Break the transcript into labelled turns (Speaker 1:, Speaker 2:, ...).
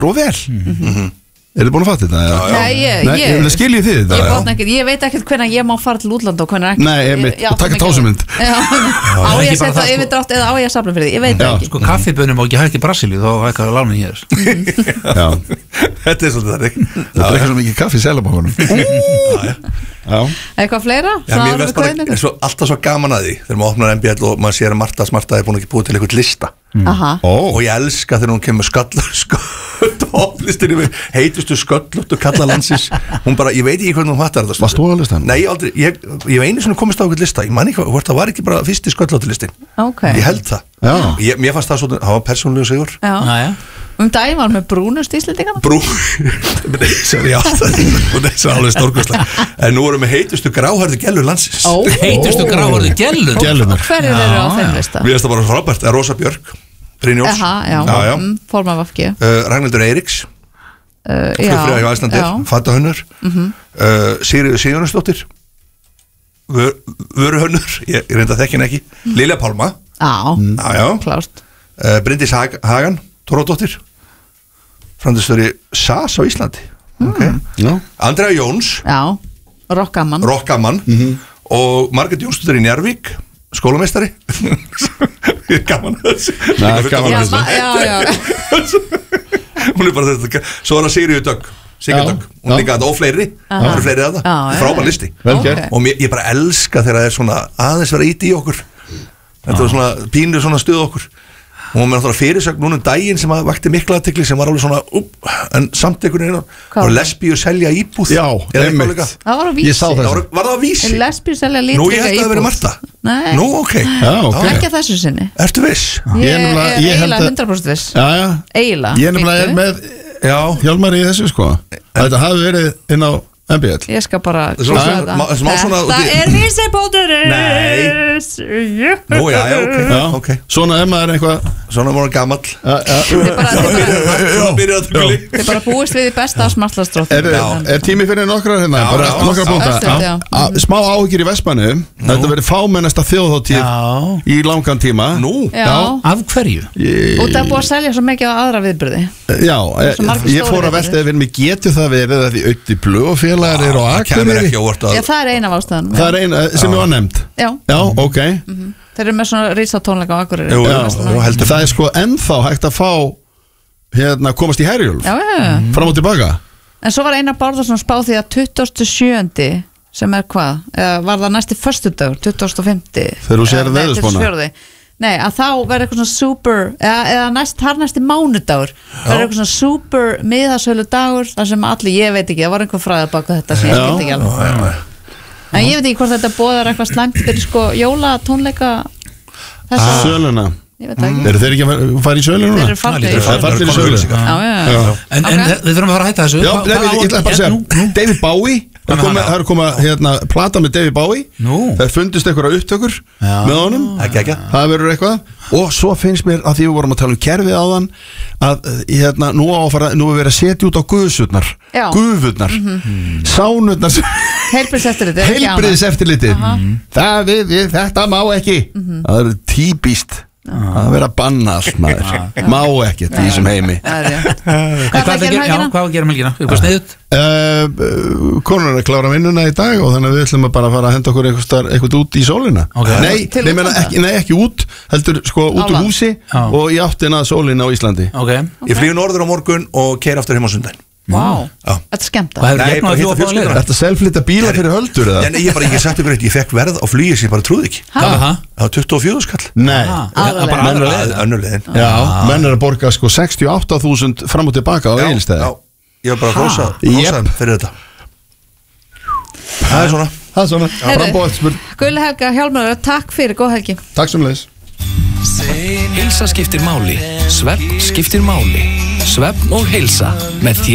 Speaker 1: og vel þið búin að fatta þetta?
Speaker 2: Nei,
Speaker 1: skiljið þið þetta?
Speaker 2: Ég veit ekkert hvernig ég má fara til útlanda og hvernig ekki.
Speaker 1: Nei, og taka tásumynd.
Speaker 2: Á ég að setja yfirdrátt eða á ég að safna fyrir því, ég veit ekki.
Speaker 3: Sko kaffibönum má ekki hægt í Brasilíu, þá hægt að lána hér.
Speaker 1: Já.
Speaker 4: Þetta svolítið það, ekki?
Speaker 1: Það er ekki svo mikið kaffi í Seðlabankanum.
Speaker 2: Eitthvað fleira?
Speaker 4: Mér veist bara alltaf svo gaman að því þegar maður opnar MBL og maður sér að Marta Smarta er búin ekki búið til eitthvað lista og ég elska þegar hún kemur topplistin yfir heitustu sköllóttu kallalandsins hún bara, ég veit ekki hvernig hún hattar þetta.
Speaker 1: Varst þú á listan?
Speaker 4: Nei, aldrei, ég einu svona komist á eitthvað lista, ég man ekki hvort það var ekki bara fyrsti sköllóttu listin. Ég held það. Mér fannst það svona, það var persónulegu sigur.
Speaker 2: Daginn var með brúnust íslendingana
Speaker 4: Sorry, það er alveg stórkostlega. En nú erum við heitustu gráhærðu gellur landsins.
Speaker 3: Heitustu gráhærðu gellur?
Speaker 2: Hverjir eru á þeim lista?
Speaker 4: Mér finnst það bara frábært, Rósa Björk, Brynjólfs
Speaker 2: Forman VG
Speaker 4: Ragnhildur Eiríks flugfreyja hjá Icelandair, fatahönnur Sigríður Sigurjónsdóttir vöruhönnur, ég reynda að þekki henni ekki, Lilja Pálma
Speaker 2: klárt
Speaker 4: Bryndís Hagan, Tóródóttir framtíðstöri SAS á Íslandi Andrea Jóns
Speaker 2: Rokkamann
Speaker 4: og Margrét Jónsdóttir í Njarðvík skólameistari gaman hún er bara þetta svo er það Sigríður Dögg hún líka þetta og fleiri það eru fleiri að það frábær listi og ég bara elska þegar það er svona aðeins vera íti í okkur þetta er svona pínur svona stuð okkur og hún með náttúrulega fyrirsögn núna daginn sem vakti mikla athygli sem var alveg svona en samt einhvern veginn og lesbíu selja íbúð
Speaker 1: einmitt ég sá það
Speaker 4: var það á Vísi?
Speaker 2: Lesbíu selja líka íbúð
Speaker 4: nú ég held að það verið Marta nú ok
Speaker 2: ekki að þessu sinni
Speaker 4: ertu viss?
Speaker 2: ég er eiginlega 100% viss eiginlega
Speaker 1: ég er með Hjálmar í þessu sko þetta hafi verið inn á MBL
Speaker 2: ég skal bara
Speaker 4: þetta
Speaker 2: er vísipótur
Speaker 4: nú ok
Speaker 1: svona ef maður er eitthvað
Speaker 4: svona maður er gamall
Speaker 2: þið bara búist við í besta smartlastrótt
Speaker 1: er tími fyrir nokkrar hérna bara nokkrar búnda smá áhyggjur í Vestmannu þetta verið fámennasta þjóðhátíð í langan tíma
Speaker 3: af hverju?
Speaker 2: og það er búið að selja svo mikið á aðra viðburði
Speaker 1: ég fór að velta ef við getum það verið að því auðvitað í blöðfél er á Akureyri
Speaker 2: það er eina af ástæðanum
Speaker 1: það er eina sem ég var nefnd já, ok
Speaker 2: þeir eru með svona rísatónleika á Akureyri
Speaker 1: það er sko ennþá hægt að fá hérna komast í Herjólf fram og tilbaka
Speaker 2: en svo var Einar Bárðarsson spáð því að 27. sem er hvað var það næsti föstudagur 25.
Speaker 1: þegar þú sér veðurspána
Speaker 2: nei, að þá verður eitthvað svona super eða næsti mánudagur verður eitthvað svona super miðasölu dagur þar sem allir, ég veit ekki, það var einhver fræða baka þetta sem ég skildi ekki alveg en ég veit ekki hvort þetta boðar eitthvað slæmt fyrir sko jólatónleika
Speaker 1: söluna
Speaker 2: ég veit ekki
Speaker 1: eru þeir ekki að fara í sölu núna?
Speaker 2: þeir eru farnir í
Speaker 1: sölu
Speaker 3: en við þurfum að fara að hætta þessu
Speaker 1: ég ætla bara að segja David Bowie það er komað hérna plata með David Bowie það fundist einhverja upptökur með honum það verður eitthvað og svo finnst mér að því við vorum að tala kerfið áðan að hérna nú er verið að setja út á gufurnar sánurnar heilbrigðiseftirliti þetta má ekki það er típist að vera að banna allt maður má ekkert í þessum heimi
Speaker 3: hvað að gera helgina? Eitthvað sniðut?
Speaker 1: Konur er að klára vinnuna í dag og þannig að við ætlum að bara fara að henda okkur eitthvað út í sólina nei, ekki út heldur sko út úr húsi og í áttina sólina á Íslandi
Speaker 4: ég flýgur norður á morgun og keyri aftur heim á sundaginn
Speaker 2: þetta er skemmt
Speaker 1: Þetta selflita bíla fyrir höldur
Speaker 4: ég hef sagt ykkur eitt, ég fekk verð á flugi sem ég bara trúði ekki það var 24 skall önnur leiðin
Speaker 1: menn er að borga sko 68.000 fram og tilbaka á Egilsstaði
Speaker 4: ég var bara að hrósa fyrir þetta það er svona
Speaker 1: frambóðspurn
Speaker 2: Gulli Helga Hjálmar, takk fyrir, góð helgi
Speaker 1: takk sem leiðis
Speaker 5: Heilsa skiptir máli, svefn skiptir máli. Svefn og heilsa með